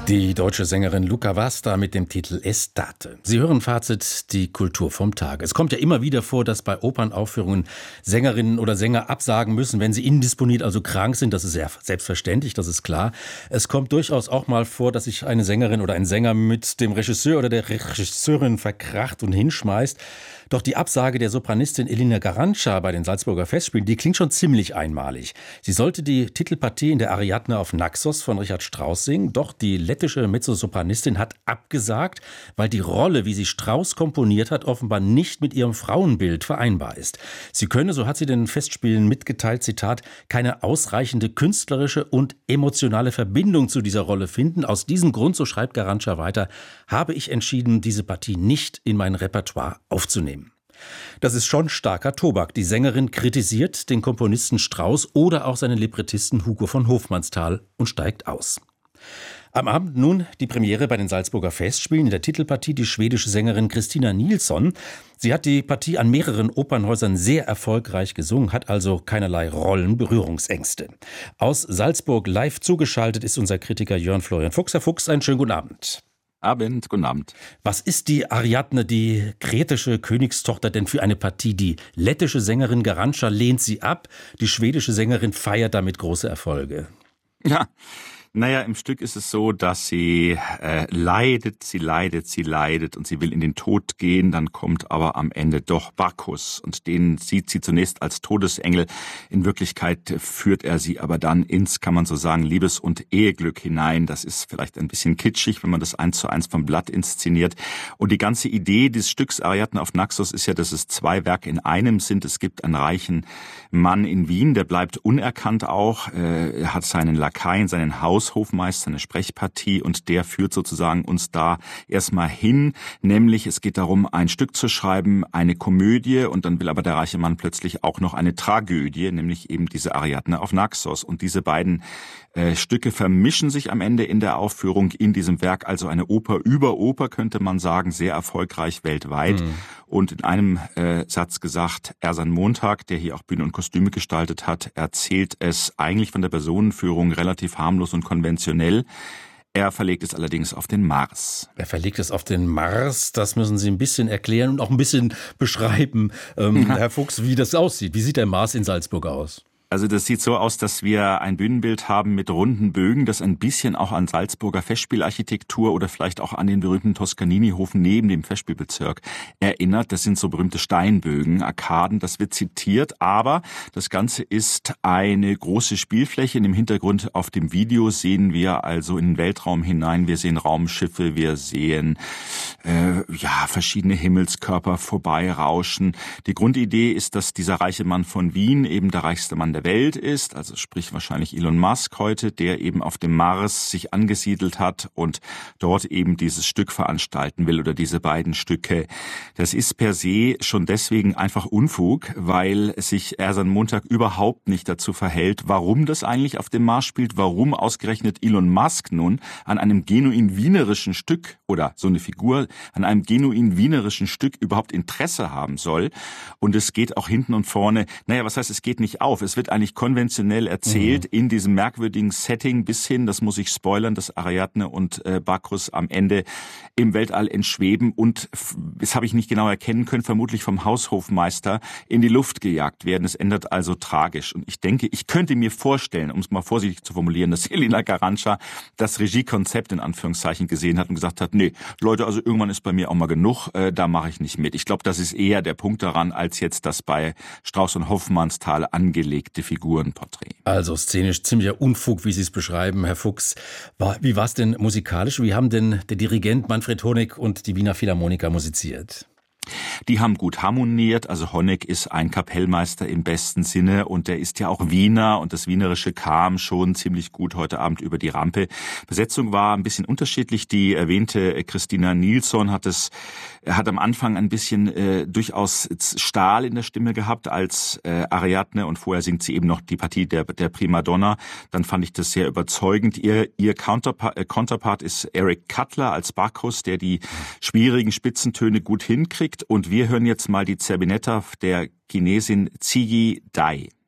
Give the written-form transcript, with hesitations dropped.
Die deutsche Sängerin Luca Vasta mit dem Titel Estate. Sie hören Fazit, die Kultur vom Tag. Es kommt ja immer wieder vor, dass bei Opernaufführungen Sängerinnen oder Sänger absagen müssen, wenn sie indisponiert, also krank sind. Das ist sehr selbstverständlich, das ist klar. Es kommt durchaus auch mal vor, dass sich eine Sängerin oder ein Sänger mit dem Regisseur oder der Regisseurin verkracht und hinschmeißt. Doch die Absage der Sopranistin Elina Garanca bei den Salzburger Festspielen, die klingt schon ziemlich einmalig. Sie sollte die Titelpartie in der Ariadne auf Naxos von Richard Strauss singen, doch die lettische Mezzosopranistin hat abgesagt, weil die Rolle, wie sie Strauss komponiert hat, offenbar nicht mit ihrem Frauenbild vereinbar ist. Sie könne, so hat sie den Festspielen mitgeteilt, Zitat, keine ausreichende künstlerische und emotionale Verbindung zu dieser Rolle finden. Aus diesem Grund, so schreibt Garanca weiter, habe ich entschieden, diese Partie nicht in mein Repertoire aufzunehmen. Das ist schon starker Tobak. Die Sängerin kritisiert den Komponisten Strauss oder auch seinen Librettisten Hugo von Hofmannsthal und steigt aus. Am Abend nun die Premiere bei den Salzburger Festspielen. In der Titelpartie die schwedische Sängerin Christina Nilsson. Sie hat die Partie an mehreren Opernhäusern sehr erfolgreich gesungen, hat also keinerlei Rollenberührungsängste. Aus Salzburg live zugeschaltet ist unser Kritiker Jörn Florian Fuchs. Herr Fuchs, einen schönen guten Abend. Guten Abend. Was ist die Ariadne, die kretische Königstochter, denn für eine Partie? Die lettische Sängerin Garanca lehnt sie ab, die schwedische Sängerin feiert damit große Erfolge. Ja, naja, im Stück ist es so, dass sie leidet und sie will in den Tod gehen, dann kommt aber am Ende doch Bacchus und den sieht sie zunächst als Todesengel. In Wirklichkeit führt er sie aber dann ins, kann man so sagen, Liebes- und Eheglück hinein. Das ist vielleicht ein bisschen kitschig, wenn man das 1:1 vom Blatt inszeniert. Und die ganze Idee des Stücks Ariadne auf Naxos ist ja, dass es zwei Werke in einem sind. Es gibt einen reichen Mann in Wien, der bleibt unerkannt auch. Er hat seinen Lakaien, seinen Haushofmeister, eine Sprechpartie und der führt sozusagen uns da erstmal hin, nämlich es geht darum, ein Stück zu schreiben, eine Komödie und dann will aber der reiche Mann plötzlich auch noch eine Tragödie, nämlich eben diese Ariadne auf Naxos und diese beiden Stücke vermischen sich am Ende in der Aufführung in diesem Werk, also eine Oper über Oper, könnte man sagen, sehr erfolgreich weltweit. Und in einem Satz gesagt, Ersan Montag, der hier auch Bühne und Kostüme gestaltet hat, erzählt es eigentlich von der Personenführung relativ harmlos und konventionell. Er verlegt es allerdings auf den Mars. Er verlegt es auf den Mars, das müssen Sie ein bisschen erklären und auch ein bisschen beschreiben, Herr Fuchs, wie das aussieht. Wie sieht der Mars in Salzburg aus? Also das sieht so aus, dass wir ein Bühnenbild haben mit runden Bögen, das ein bisschen auch an Salzburger Festspielarchitektur oder vielleicht auch an den berühmten Toscanini-Hof neben dem Festspielbezirk erinnert. Das sind so berühmte Steinbögen, Arkaden, das wird zitiert, aber das Ganze ist eine große Spielfläche. Im Hintergrund auf dem Video sehen wir also in den Weltraum hinein, wir sehen Raumschiffe, wir sehen verschiedene Himmelskörper vorbeirauschen. Die Grundidee ist, dass dieser reiche Mann von Wien eben der reichste Mann der Welt ist, also sprich wahrscheinlich Elon Musk heute, der eben auf dem Mars sich angesiedelt hat und dort eben dieses Stück veranstalten will oder diese beiden Stücke. Das ist per se schon deswegen einfach Unfug, weil sich Ersan Montag überhaupt nicht dazu verhält, warum das eigentlich auf dem Mars spielt, warum ausgerechnet Elon Musk nun an einem genuin wienerischen Stück oder so eine Figur an einem genuin wienerischen Stück überhaupt Interesse haben soll. Und es geht auch hinten und vorne, was heißt, es geht nicht auf, es wird eigentlich konventionell erzählt in diesem merkwürdigen Setting bis hin, das muss ich spoilern, dass Ariadne und Bacchus am Ende im Weltall entschweben und, das habe ich nicht genau erkennen können, vermutlich vom Haushofmeister in die Luft gejagt werden. Es endet also tragisch. Und ich denke, ich könnte mir vorstellen, um es mal vorsichtig zu formulieren, dass Elina Garanca das Regiekonzept in Anführungszeichen gesehen hat und gesagt hat, nee, Leute, also irgendwann ist bei mir auch mal genug, da mache ich nicht mit. Ich glaube, das ist eher der Punkt daran, als jetzt das bei Strauss und Hofmannsthal angelegte Figurenporträt. Also szenisch ziemlicher Unfug, wie Sie es beschreiben, Herr Fuchs. Wie war es denn musikalisch? Wie haben denn der Dirigent Manfred Honeck und die Wiener Philharmoniker musiziert? Die haben gut harmoniert, also Honeck ist ein Kapellmeister im besten Sinne und der ist ja auch Wiener und das Wienerische kam schon ziemlich gut heute Abend über die Rampe. Besetzung war ein bisschen unterschiedlich, die erwähnte Christina Nilsson hat am Anfang ein bisschen durchaus Stahl in der Stimme gehabt als Ariadne und vorher singt sie eben noch die Partie der Primadonna, dann fand ich das sehr überzeugend. Ihr Counterpart ist Eric Cutler als Bacchus, der die schwierigen Spitzentöne gut hinkriegt. Und wir hören jetzt mal die Zerbinetta der Chinesin Ziyi Dai.